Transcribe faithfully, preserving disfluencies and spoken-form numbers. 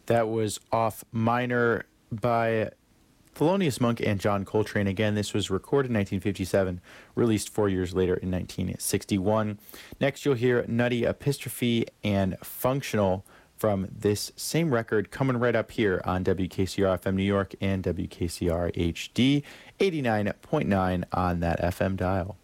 That was Off Minor by Thelonious Monk and John Coltrane. Again, this was recorded in nineteen fifty-seven, released four years later in nineteen sixty-one. Next, you'll hear Nutty Epistrophe and Functional from this same record, coming right up here on W K C R F M New York and W K C R H D eighty-nine point nine on that F M dial.